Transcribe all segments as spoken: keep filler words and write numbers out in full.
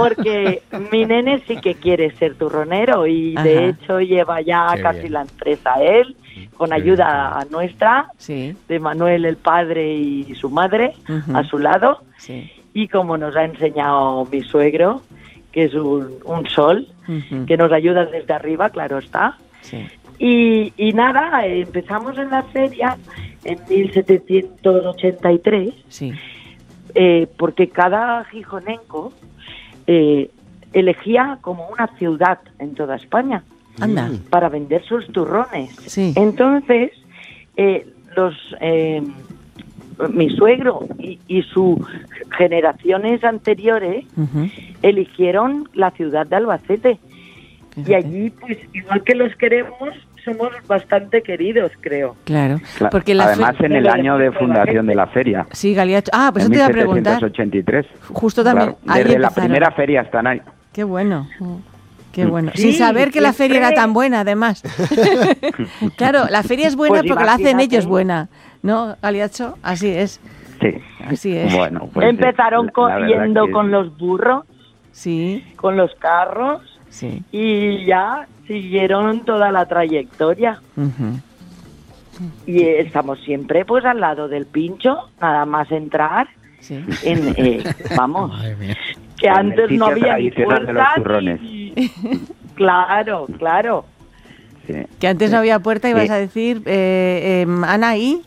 Porque mi nene sí que quiere ser turronero y Ajá. de hecho lleva ya Qué casi bien. la empresa él, con Qué ayuda bien. nuestra, sí. de Manuel el padre y su madre uh-huh. a su lado. Sí. Y como nos ha enseñado mi suegro, que es un, un sol, uh-huh. que nos ayuda desde arriba, claro está. Sí. Y, y nada, empezamos en la feria en mil setecientos ochenta y tres, sí. eh, porque cada gijonenco eh, elegía como una ciudad en toda España Anda. para vender sus turrones. Sí. Entonces, eh, los eh, mi suegro y, y sus generaciones anteriores uh-huh. eligieron la ciudad de Albacete. Fíjate. Y allí, pues, igual que los queremos, somos bastante queridos, creo. Claro. claro. Porque la Además, fe... en el año de fundación de la feria. Sí, Galiacho. Ah, pues eso te iba a preguntar. mil setecientos ochenta y tres. Justo también. Claro, desde la primera feria hasta ahí. Qué bueno. Qué bueno. Sí, Sin saber que la feria era tan buena, además. Claro, la feria es buena pues porque la hacen ellos buena. ¿No, Galiacho? Así es. Sí. Así es. Bueno, pues empezaron corriendo que... con los burros. Sí. Con los carros. Sí. Y ya siguieron toda la trayectoria. Uh-huh. Y eh, estamos siempre pues al lado del pincho, nada más entrar. Sí. En, eh, vamos, que antes no había ni puerta y... Claro, claro. Sí. Que antes no había puerta, ibas sí. a decir, eh, eh, Ana, ¿y?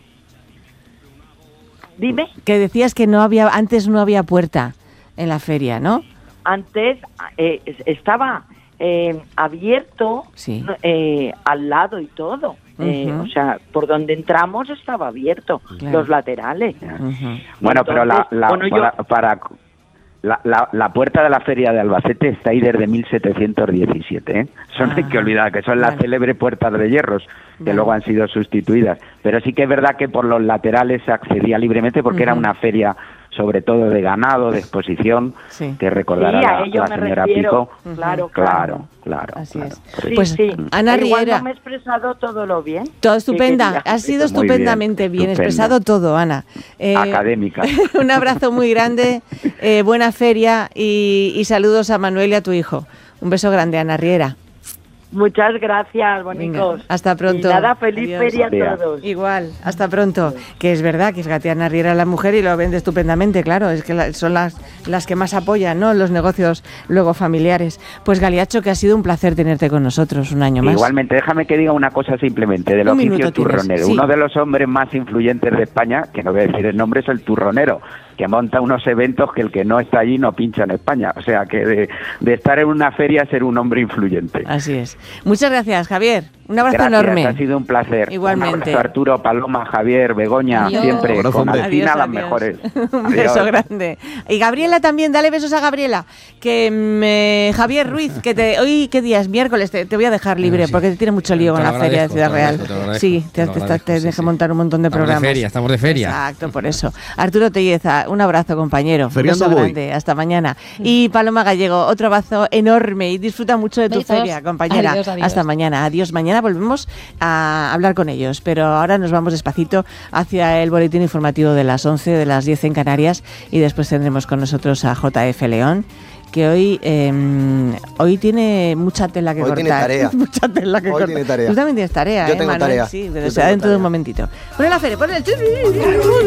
Dime. Que decías que no había, antes no había puerta en la feria, ¿no? Antes eh, estaba eh, abierto sí. eh, al lado y todo. Uh-huh. Eh, o sea, por donde entramos estaba abierto, claro. los laterales. Uh-huh. Bueno, Entonces, pero la, la, bueno, para, yo... para la, la, la puerta de la feria de Albacete está ahí desde mil setecientos diecisiete. ¿eh? Eso no ah, hay que olvidar, que son vale. las célebres puertas de hierros, que vale. luego han sido sustituidas. Pero sí que es verdad que por los laterales se accedía libremente porque uh-huh. era una feria sobre todo de ganado, de exposición, sí. que recordará sí, la, la señora Pico. Uh-huh. Claro, claro, claro. Así claro, es. Sí, pues sí. Ana Igual Riera. No me he expresado todo lo bien. Todo estupenda. Ha sido estupendamente bien, bien expresado todo, Ana. Eh, Académica. Un abrazo muy grande, eh, buena feria y, y saludos a Manuel y a tu hijo. Un beso grande, Ana Riera. Muchas gracias, bonicos. Venga, hasta pronto. Y nada, feliz Adiós. feria a todos. Igual, hasta pronto. Que es verdad que es Gatiana Riera la mujer y lo vende estupendamente, claro. Es que la, son las, las que más apoyan, ¿no? Los negocios luego familiares. Pues Galiacho, que ha sido un placer tenerte con nosotros un año más. Igualmente, déjame que diga una cosa simplemente del un oficio turronero. Sí. Uno de los hombres más influyentes de España, que no voy a decir el nombre, es el turronero, que monta unos eventos que el que no está allí no pincha en España. O sea, que de, de estar en una feria ser un hombre influyente. Así es. Muchas gracias, Javier. Un abrazo gracias, enorme. Ha sido un placer. Igualmente. Un abrazo, Arturo, Paloma, Javier, Begoña, adiós. Siempre abrazo, con Alcina las mejores. Un adiós. beso grande. Y Gabriela también, dale besos a Gabriela. Que me... Javier Ruiz, que te... hoy, ¿qué día es? Miércoles, te, te voy a dejar libre, sí. porque te tiene mucho lío con la feria de Ciudad Real. Te sí, te, te, te, te dejé sí, montar un montón de estamos programas. De feria, estamos de feria. Exacto, por eso. Arturo Telleza, un abrazo, compañero. Feriando un beso voy. grande. Hasta mañana. Y Paloma Gallego, otro abrazo enorme y disfruta mucho de tu besos. feria, compañera. Adiós, adiós. Hasta mañana. Adiós. Mañana volvemos a hablar con ellos, pero ahora nos vamos despacito hacia el boletín informativo de las once, de las diez en Canarias, y después tendremos con nosotros a J F León, que hoy eh, hoy tiene mucha tela que hoy cortar. Tiene tarea. mucha tela que hoy cortar. Tiene tarea. Tú también tienes tarea, Yo ¿eh, tengo Manuel? tarea. Sí, pero será dentro tarea. de un momentito. Pon la feria, pon el...